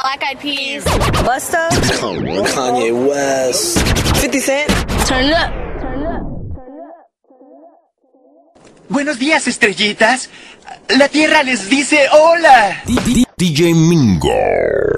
Black Eyed Peas. Busta. Kanye West. 50 Cent. Turn it up. Buenos días, estrellitas. La Tierra les dice hola. DJ Mingo.